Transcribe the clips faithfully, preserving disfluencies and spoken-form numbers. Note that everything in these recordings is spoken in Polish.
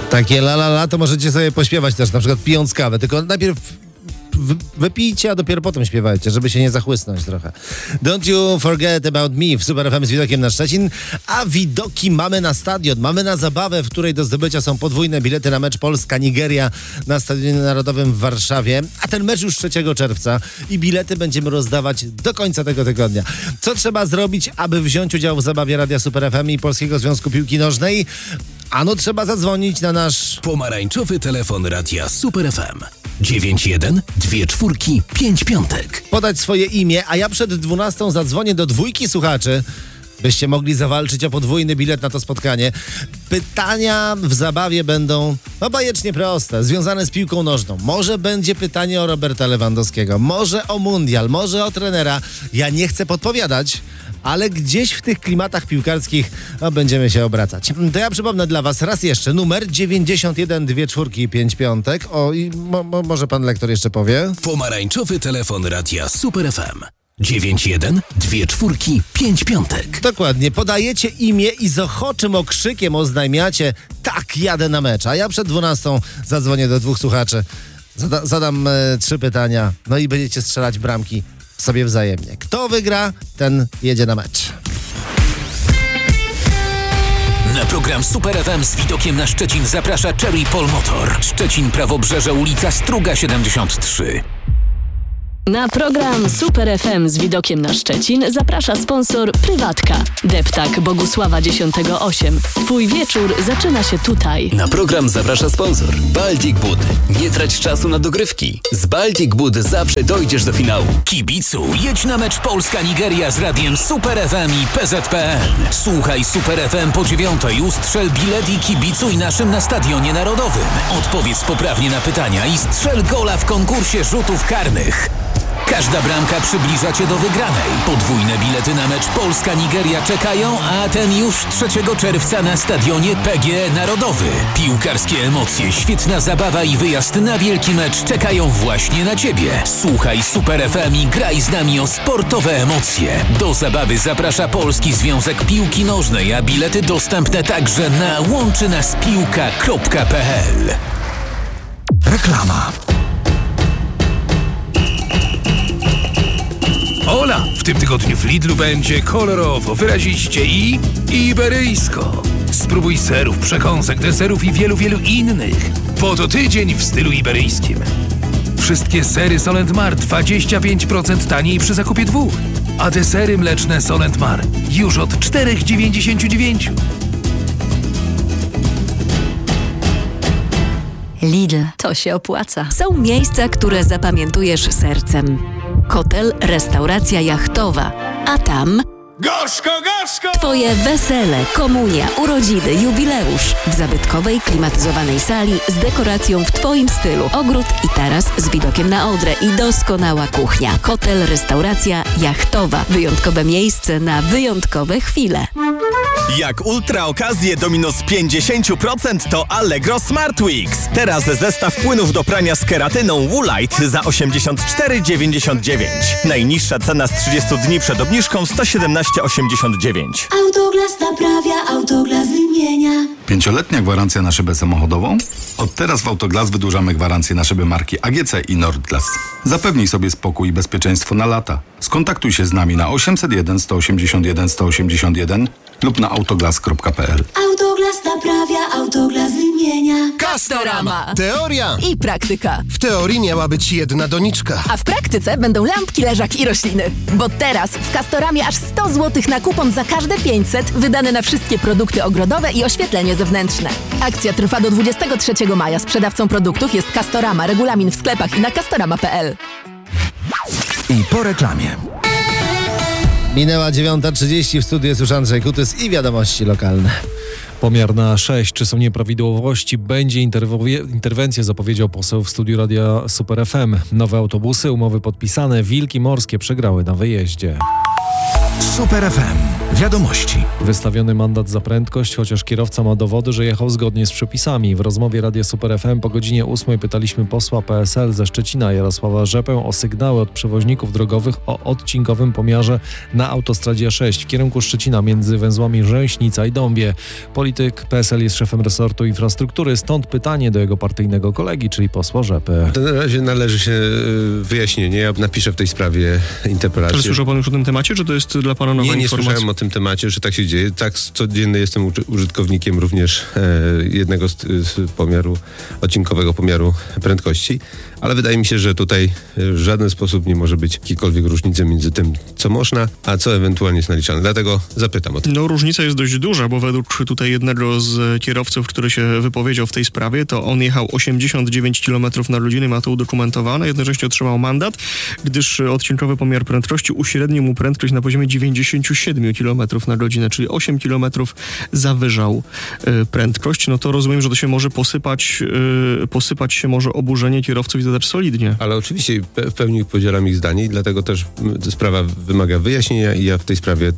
Takie la la la to możecie sobie pośpiewać też, na przykład pijąc kawę, tylko najpierw wypijcie, a dopiero potem śpiewajcie, żeby się nie zachłysnąć trochę. Don't you forget about me w Super F M z widokiem na Szczecin, a widoki mamy na stadion, mamy na zabawę, w której do zdobycia są podwójne bilety na mecz Polska-Nigeria na Stadionie Narodowym w Warszawie, a ten mecz już trzeciego czerwca i bilety będziemy rozdawać do końca tego tygodnia. Co trzeba zrobić, aby wziąć udział w zabawie Radia Super F M i Polskiego Związku Piłki Nożnej? Ano trzeba zadzwonić na nasz pomarańczowy telefon Radia Super F M. dziewięć jeden dwa czwórki pięć piątek. Podać swoje imię, a ja przed dwunastą zadzwonię do dwójki słuchaczy, byście mogli zawalczyć o podwójny bilet na to spotkanie. Pytania w zabawie będą no bajecznie proste, związane z piłką nożną. Może będzie pytanie o Roberta Lewandowskiego, może o mundial, może o trenera. Ja nie chcę podpowiadać, ale gdzieś w tych klimatach piłkarskich no, będziemy się obracać. To ja przypomnę dla was raz jeszcze numer dziewięćdziesiąt jeden dwa czwórki pięć piątek. O, i mo, mo, może pan lektor jeszcze powie? Pomarańczowy telefon Radia Super F M. dziewięć jeden dwa czwórki pięć piątek. Dokładnie, podajecie imię i z ochoczym okrzykiem oznajmiacie: tak, jadę na mecz. A ja przed dwunastą zadzwonię do dwóch słuchaczy, zada, zadam e, trzy pytania, no i będziecie strzelać bramki sobie wzajemnie. Kto wygra, ten jedzie na mecz. Na program Super F M z widokiem na Szczecin zaprasza Cherry Pol Motor. Szczecin, Prawobrzeże, ulica Struga siedemdziesiąt trzy. Na program Super F M z widokiem na Szczecin zaprasza sponsor Prywatka. Deptak Bogusława dziesiąt osiem. Twój wieczór zaczyna się tutaj. Na program zaprasza sponsor Baltic Bud. Nie trać czasu na dogrywki. Z Baltic Bud zawsze dojdziesz do finału. Kibicu, jedź na mecz Polska-Nigeria z radiem Super F M i P Z P N. Słuchaj Super F M po dziewiątej, ustrzel bilet i kibicuj naszym na Stadionie Narodowym. Odpowiedz poprawnie na pytania i strzel gola w konkursie rzutów karnych. Każda bramka przybliża cię do wygranej. Podwójne bilety na mecz Polska-Nigeria czekają, a ten już trzeciego czerwca na Stadionie P G E Narodowy. Piłkarskie emocje, świetna zabawa i wyjazd na wielki mecz czekają właśnie na ciebie. Słuchaj Super F M i graj z nami o sportowe emocje. Do zabawy zaprasza Polski Związek Piłki Nożnej, a bilety dostępne także na łączynaspiłka kropka p l. Reklama. Ola, w tym tygodniu w Lidlu będzie kolorowo, wyraziście i iberyjsko. Spróbuj serów, przekąsek, deserów i wielu, wielu innych. Po to tydzień w stylu iberyjskim. Wszystkie sery Solent Mar dwadzieścia pięć procent taniej przy zakupie dwóch. A desery mleczne Solent Mar już od cztery dziewięćdziesiąt dziewięć. Lidl, to się opłaca. Są miejsca, które zapamiętujesz sercem. Hotel, restauracja jachtowa, a tam Gorzko, gorzko! twoje wesele, komunia, urodziny, jubileusz w zabytkowej, klimatyzowanej sali z dekoracją w twoim stylu. Ogród i taras z widokiem na Odrę i doskonała kuchnia. Hotel, restauracja jachtowa. Wyjątkowe miejsce na wyjątkowe chwile. Jak ultra okazje do minus pięćdziesiąt procent to Allegro Smart Weeks. Teraz zestaw płynów do prania z keratyną Woolite za osiemdziesiąt cztery dziewięćdziesiąt dziewięć. Najniższa cena z trzydziestu dni przed obniżką sto siedemnaście osiemdziesiąt dziewięć. Autoglas naprawia, Autoglas wymienia. Pięcioletnia gwarancja na szybę samochodową? Od teraz w Autoglas wydłużamy gwarancję na szyby marki A G C i Nordglas. Zapewnij sobie spokój i bezpieczeństwo na lata. Skontaktuj się z nami na osiemset jeden sto osiemdziesiąt jeden sto osiemdziesiąt jeden lub na autoglas kropka p l. Autoglas naprawia, Autoglas wymienia. Castorama. Teoria I praktyka. W teorii miała być jedna doniczka. A w praktyce będą lampki, leżak i rośliny. Bo teraz w Castoramie aż sto złotych na kupon za każde pięćset wydane na wszystkie produkty ogrodowe i oświetlenie zewnętrzne. Akcja trwa do dwudziestego trzeciego maja. Sprzedawcą produktów jest Castorama. Regulamin w sklepach i na castorama kropka p l. I po reklamie. Minęła dziewiąta trzydzieści, w studiu jest już Andrzej Kutys i wiadomości lokalne. Pomiar na sześć. Czy są nieprawidłowości? Będzie interwowie- interwencję, zapowiedział poseł w studiu Radia Super F M. Nowe autobusy, umowy podpisane, Wilki Morskie przegrały na wyjeździe. Super F M. Wiadomości. Wystawiony mandat za prędkość, chociaż kierowca ma dowody, że jechał zgodnie z przepisami. W rozmowie Radia Super F M po godzinie ósmej pytaliśmy posła P S L ze Szczecina Jarosława Rzepę o sygnały od przewoźników drogowych o odcinkowym pomiarze na autostradzie A sześć w kierunku Szczecina między węzłami Rzęśnica i Dąbie. Polityk P S L jest szefem resortu infrastruktury, stąd pytanie do jego partyjnego kolegi, czyli posła Rzepy. Na razie należy się wyjaśnienie. Ja napiszę w tej sprawie interpelację. Ale słyszał pan już o tym temacie, czy to jest dla pana nowa nie, nie informacja? Nie, słyszałem o tym temacie, że tak się dzieje. Tak, codziennie jestem użytkownikiem również e, jednego z, z pomiaru, odcinkowego pomiaru prędkości, ale wydaje mi się, że tutaj w żaden sposób nie może być jakiejkolwiek różnicy między tym, co można, a co ewentualnie jest naliczane. Dlatego zapytam o to. No różnica jest dość duża, bo według tutaj jednego z kierowców, który się wypowiedział w tej sprawie, to on jechał osiemdziesiąt dziewięć kilometrów na godzinę, ma to udokumentowane, jednocześnie otrzymał mandat, gdyż odcinkowy pomiar prędkości uśrednił mu prędkość na poziomie dziewięćdziesiąt siedem kilometrów na godzinę, czyli osiem kilometrów zawyżał y, prędkość. No to rozumiem, że to się może posypać, y, posypać się może oburzenie kierowców i to też solidnie. Ale oczywiście w pełni podzielam ich zdanie i dlatego też sprawa wymaga wyjaśnienia i ja w tej sprawie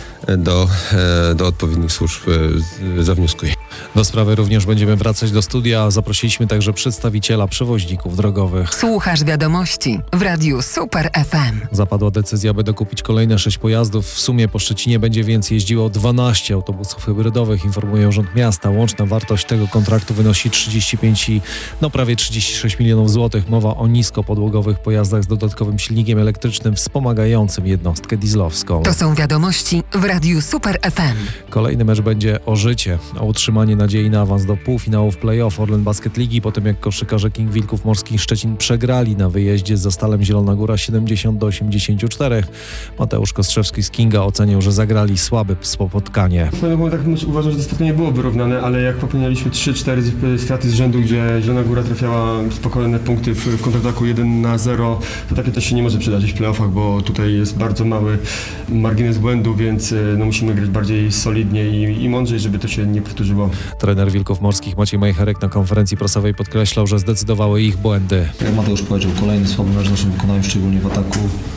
do, do odpowiednich służb zawnioskuję. Do sprawy również będziemy wracać do studia. Zaprosiliśmy także przedstawiciela przewoźników drogowych. Słuchasz wiadomości w Radiu Super F M. Zapadła decyzja, by dokupić kolejne sześć pojazdów. W sumie po Szczecinie będzie więc jeździło dwanaście autobusów hybrydowych, informuje Urząd Miasta. Łączna wartość tego kontraktu wynosi trzydzieści pięć, no prawie trzydzieści sześć milionów złotych. Mowa o niskopodłogowych pojazdach z dodatkowym silnikiem elektrycznym wspomagającym jednostkę dieslowską. To są wiadomości w Radiu Super F M. Kolejny mecz będzie o życie, o utrzymanie nadziei na awans do półfinałów play-off Orlen Basket Ligi, po tym jak koszykarze King Wilków Morskich Szczecin przegrali na wyjeździe z Zastalem Zielona Góra siedemdziesiąt do osiemdziesięciu czterech. Mateusz Kostrzewski z Kinga ocenił, że zagrali słabe spotkanie. W pewnym momentach uważam, że to spotkanie było wyrównane, ale jak popełnialiśmy trzy cztery straty z rzędu, gdzie Zielona Góra trafiała spokojne punkty w, w kontrataku jeden na zero, to takie też się nie może przydarzyć w play-offach, bo tutaj jest bardzo mały margines błędu, więc no, musimy grać bardziej solidnie i, i mądrzej, żeby to się nie powtórzyło. Trener Wilków Morskich Maciej Majcherek na konferencji prasowej podkreślał, że zdecydowały ich błędy. Jak Mateusz powiedział, kolejny słaby mecz w naszym wykonaniu, szczególnie w ataku.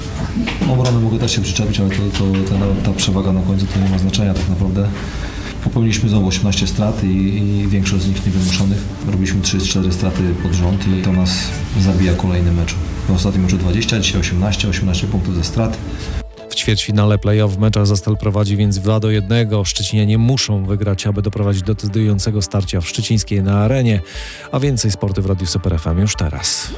Obrony mogę też się przyczepić, ale to, to, ta, ta przewaga na końcu to nie ma znaczenia tak naprawdę. Popełniliśmy znowu osiemnaście strat i, i większość z nich niewymuszonych. Robiliśmy trzy cztery straty pod rząd i to nas zabija kolejny mecz. W ostatnim meczu dwadzieścia, dzisiaj osiemnaście, osiemnaście punktów ze strat. W ćwierćfinale play-off w meczach Zastal prowadzi więc dwa do jednego. Szczecinianie muszą wygrać, aby doprowadzić do decydującego starcia w szczecińskiej na arenie. A więcej sporty w Radiu Super F M już teraz.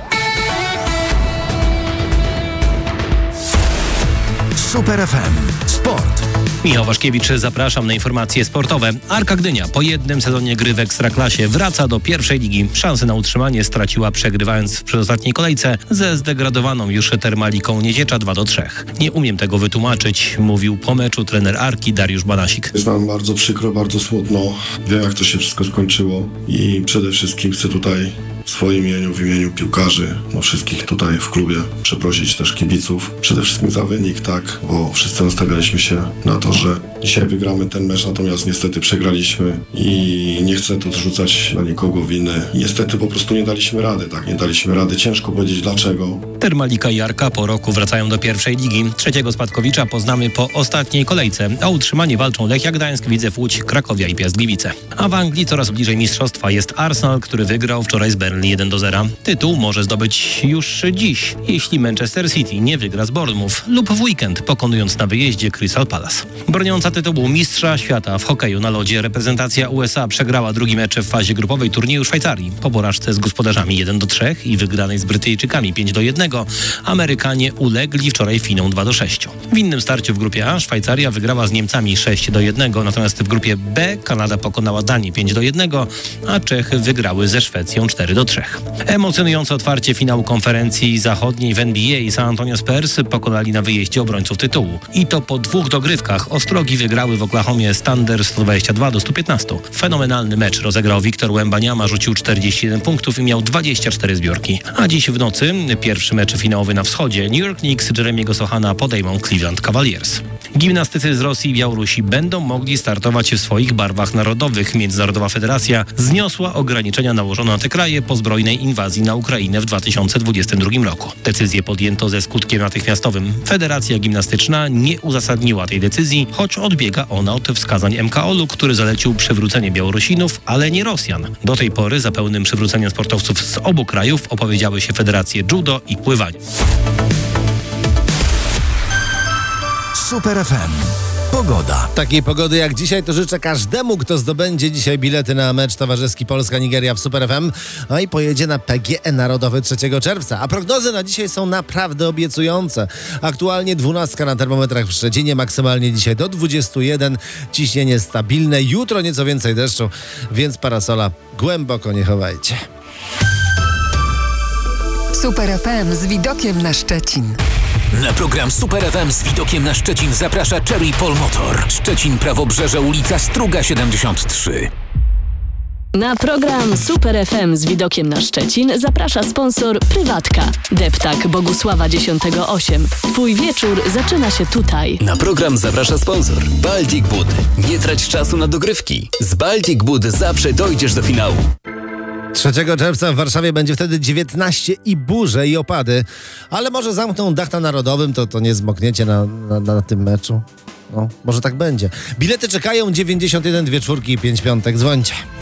Super F M. Sport. Michał Waszkiewicz, zapraszam na informacje sportowe. Arka Gdynia po jednym sezonie gry w Ekstraklasie wraca do pierwszej ligi. Szansę na utrzymanie straciła, przegrywając w przedostatniej kolejce ze zdegradowaną już Termaliką Nieciecza dwa do trzech. Nie umiem tego wytłumaczyć, mówił po meczu trener Arki Dariusz Banasik. Jest nam bardzo przykro, bardzo smutno. Wiem, jak to się wszystko skończyło i przede wszystkim chcę tutaj w swoim imieniu, w imieniu piłkarzy, no wszystkich tutaj w klubie przeprosić też kibiców. Przede wszystkim za wynik, tak, bo wszyscy nastawialiśmy się na to, że dzisiaj wygramy ten mecz, natomiast niestety przegraliśmy i nie chcę tu zrzucać na nikogo winy. Niestety po prostu nie daliśmy rady, tak, nie daliśmy rady. Ciężko powiedzieć dlaczego. Termalika i Arka po roku wracają do pierwszej ligi. Trzeciego spadkowicza poznamy po ostatniej kolejce. O utrzymanie walczą Lechia Gdańsk, Widzew Łódź, Krakowia i Piast Gliwice. A w Anglii coraz bliżej mistrzostwa jest Arsenal, który wygrał wczoraj z Burnley jeden do zera. Tytuł może zdobyć już dziś, jeśli Manchester City nie wygra z Bournemouth lub w weekend, pokonując na wyjeździe Crystal Palace. Broniąca tytułu mistrza świata w hokeju na lodzie reprezentacja U S A przegrała drugi mecz w fazie grupowej turnieju Szwajcarii. Po porażce z gospodarzami jeden do trzech i wygranej z Brytyjczykami pięć do jednego Amerykanie ulegli wczoraj Finom dwa do sześciu. W innym starciu w grupie A Szwajcaria wygrała z Niemcami sześć do jednego, natomiast w grupie B Kanada pokonała Danię pięć do jednego, a Czechy wygrały ze Szwecją cztery do trzech. Emocjonujące otwarcie finału konferencji zachodniej w N B A San Antonio Spurs pokonali na wyjeździe obrońców tytułu. I to po dwóch dogrywkach Ostrogi wygrały w Oklahomie Thunder sto dwadzieścia dwa do stu piętnastu. Fenomenalny mecz rozegrał Wiktor Wembanyama, rzucił czterdzieści jeden punktów i miał dwadzieścia cztery zbiórki. A dziś w nocy pierwszy mecz finałowy na wschodzie. New York Knicks Jeremiego Sochana podejmą Cleveland Cavaliers. Gimnastycy z Rosji i Białorusi będą mogli startować w swoich barwach narodowych. Międzynarodowa Federacja zniosła ograniczenia nałożone na te kraje po zbrojnej inwazji na Ukrainę w dwa tysiące dwudziestym drugim roku. Decyzję podjęto ze skutkiem natychmiastowym. Federacja Gimnastyczna nie uzasadniła tej decyzji, choć odbiega ona od wskazań M K O-lu, który zalecił przywrócenie Białorusinów, ale nie Rosjan. Do tej pory za pełnym przywróceniem sportowców z obu krajów opowiedziały się federacje judo i pływania. Super F M. Pogoda. Takiej pogody jak dzisiaj to życzę każdemu, kto zdobędzie dzisiaj bilety na mecz towarzyski Polska-Nigeria w Super F M, a i pojedzie na P G E Narodowy trzeciego czerwca. A prognozy na dzisiaj są naprawdę obiecujące. Aktualnie dwunastka na termometrach w Szczecinie, maksymalnie dzisiaj do dwudziestu jeden, ciśnienie stabilne, jutro nieco więcej deszczu, więc parasola głęboko nie chowajcie. Super F M z widokiem na Szczecin. Na program Super F M z widokiem na Szczecin zaprasza Cherry Pol Motor. Szczecin, Prawobrzeże, ulica Struga siedemdziesiąt trzy. Na program Super F M z widokiem na Szczecin zaprasza sponsor Prywatka. Deptak Bogusława dziesiątego osiem. Twój wieczór zaczyna się tutaj. Na program zaprasza sponsor Baltic Boot. Nie trać czasu na dogrywki. Z Baltic Boot zawsze dojdziesz do finału. trzeciego czerwca w Warszawie będzie wtedy dziewiętnaście i burze i opady, ale może zamkną dach na Narodowym, to, to nie zmokniecie na, na, na tym meczu. No, może tak będzie. Bilety czekają dziewięćdziesiąt jeden, dwie czwórki i pięć piątek. Dzwońcie.